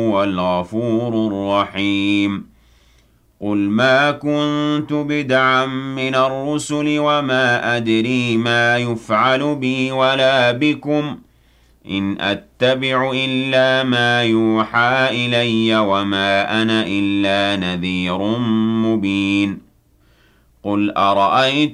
هو الغفور الرحيم قل ما كنت بدعا من الرسل وما أدري ما يفعل بي ولا بكم إن أتبع إلا ما يوحى إلي وما أنا إلا نذير مبين قل أرأيت